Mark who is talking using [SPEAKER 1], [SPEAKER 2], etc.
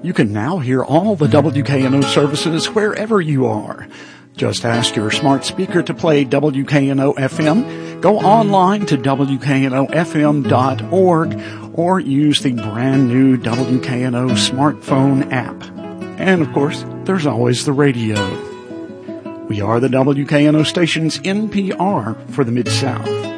[SPEAKER 1] You can now hear all the WKNO services wherever you are. Just ask your smart speaker to play WKNO FM, go online to WKNOFM.org, or use the brand new WKNO smartphone app. And of course, there's always the radio. We are the WKNO station's NPR for the Mid-South.